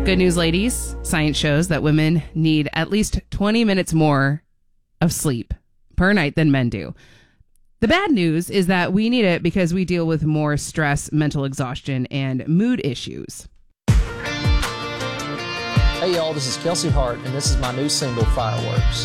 Good news, ladies. Science shows that women need at least 20 minutes more of sleep per night than men do. The bad news is that we need it because we deal with more stress, mental exhaustion, and mood issues. Hey y'all, this is Kelsey Hart, and this is my new single, Fireworks.